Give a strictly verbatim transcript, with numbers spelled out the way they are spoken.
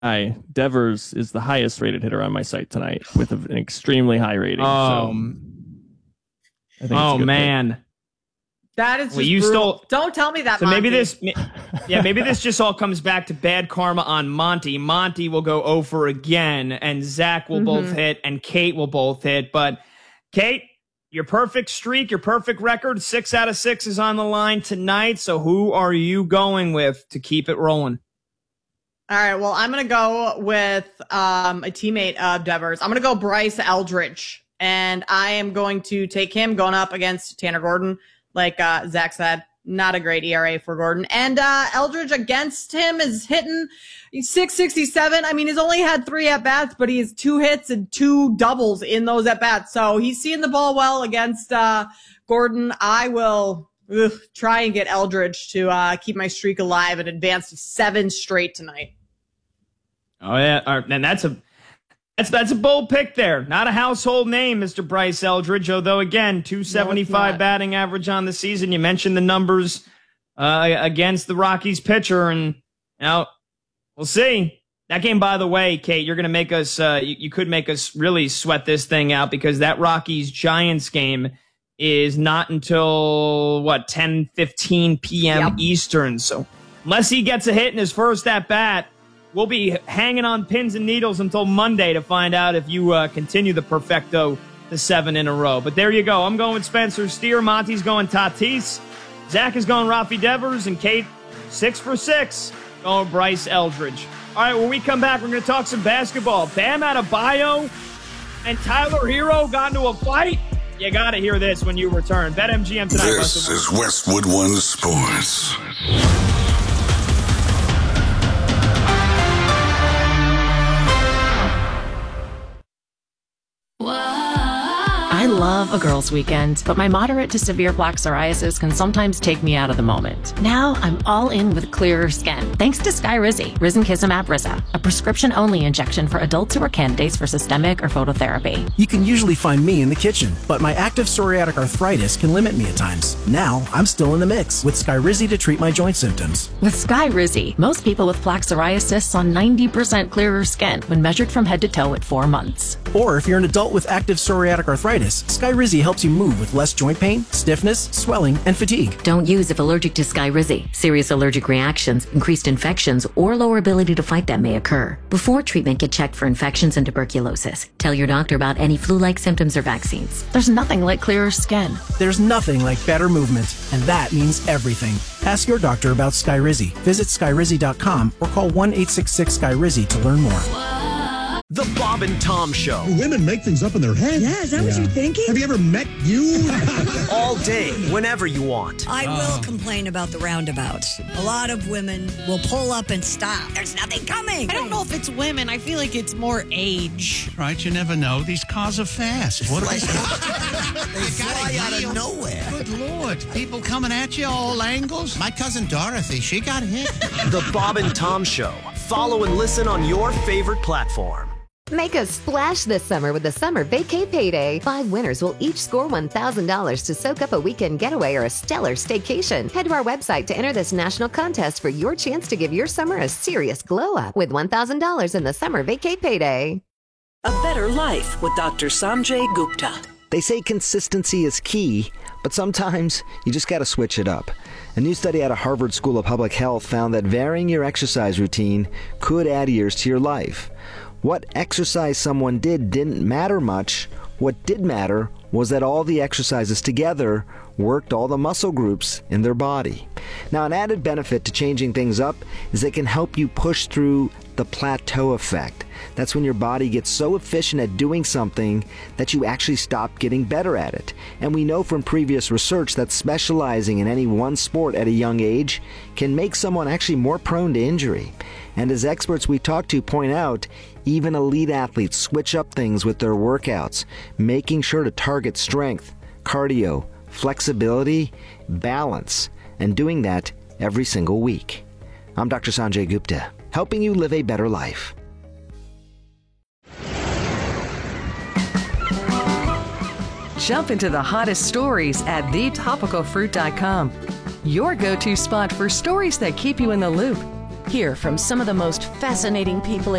Devers is the highest rated hitter on my site tonight with an extremely high rating. Um, so I think oh man. Pick. That is just well, you brutal. stole, Don't tell me that, so Monty. maybe this, yeah, maybe this just all comes back to bad karma on Monty. Monty will go oh for again, and Zach will mm-hmm. both hit, and Kate will both hit. But Kate, your perfect streak, your perfect record, six out of six is on the line tonight. So who are you going with to keep it rolling? All right, well, I'm going to go with um, a teammate of Devers. I'm going to go Bryce Eldridge, and I am going to take him going up against Tanner Gordon. Like uh, Zach said, not a great E R A for Gordon. And uh, Eldridge against him is hitting six sixty-seven. I mean, he's only had three at-bats, but he has two hits and two doubles in those at-bats. So he's seeing the ball well against uh, Gordon. I will ugh, try and get Eldridge to uh, keep my streak alive and advance to seven straight tonight. Oh, yeah. All right, and that's a... That's that's a bold pick there. Not a household name, Mister Bryce Eldridge, although, again, two seventy-five no, batting average on the season. You mentioned the numbers uh, against the Rockies pitcher, and now we'll see. That game, by the way, Kate, you're going to make us, uh, you, you could make us really sweat this thing out because that Rockies-Giants game is not until, what, ten fifteen p.m. Yep. Eastern. So unless he gets a hit in his first at-bat, we'll be hanging on pins and needles until Monday to find out if you uh, continue the perfecto to seven in a row. But there you go. I'm going with Spencer Steer. Monty's going Tatis. Zach is going Rafi Devers. And Kate, six for six, going Bryce Eldridge. All right, when we come back, we're going to talk some basketball. Bam Adebayo and Tyler Hero got into a fight. You got to hear this when you return. BetMGM tonight. This is Westwood One Sports. I love a girls' weekend, but my moderate to severe plaque psoriasis can sometimes take me out of the moment. Now I'm all in with clearer skin, thanks to Skyrizi, Risankizumab Riza, a prescription-only injection for adults who are candidates for systemic or phototherapy. You can usually find me in the kitchen, but my active psoriatic arthritis can limit me at times. Now I'm still in the mix with Skyrizi to treat my joint symptoms. With Skyrizi, most people with plaque psoriasis saw ninety percent clearer skin when measured from head to toe at four months. Or if you're an adult with active psoriatic arthritis, Skyrizi helps you move with less joint pain, stiffness, swelling, and fatigue. Don't use if allergic to Skyrizi. Serious allergic reactions, increased infections, or lower ability to fight them may occur. Before treatment, get checked for infections and tuberculosis. Tell your doctor about any flu-like symptoms or vaccines. There's nothing like clearer skin. There's nothing like better movement, and that means everything. Ask your doctor about Skyrizi. Visit Skyrizi dot com or call one eight six six Skyrizi to learn more. The Bob and Tom Show. Women make things up in their head. Yeah, is that yeah. what you're thinking? Have you ever met you? All day, whenever you want. I uh. will complain about the roundabouts. A lot of women will pull up and stop. There's nothing coming. I don't know if it's women. I feel like it's more age. Right, you never know. These cars are fast. What are they? They fly out of nowhere. Good Lord. People coming at you all angles. My cousin Dorothy, she got hit. The Bob and Tom Show. Follow and listen on your favorite platform. Make a splash this summer with the Summer Vacay Payday. Five winners will each score one thousand dollars to soak up a weekend getaway or a stellar staycation. Head to our website to enter this national contest for your chance to give your summer a serious glow up with one thousand dollars in the Summer Vacay Payday. A better life with Doctor Sanjay Gupta. They say consistency is key, but sometimes you just got to switch it up. A new study out of Harvard School of Public Health found that varying your exercise routine could add years to your life. What exercise someone did didn't matter much. What did matter was that all the exercises together worked all the muscle groups in their body. Now, an added benefit to changing things up is they can help you push through the plateau effect. That's when your body gets so efficient at doing something that you actually stop getting better at it. And we know from previous research that specializing in any one sport at a young age can make someone actually more prone to injury. And as experts we talk to point out, even elite athletes switch up things with their workouts, making sure to target strength, cardio, flexibility, balance, and doing that every single week. I'm Doctor Sanjay Gupta, helping you live a better life. Jump into the hottest stories at the topical fruit dot com. Your go-to spot for stories that keep you in the loop. Hear from some of the most fascinating people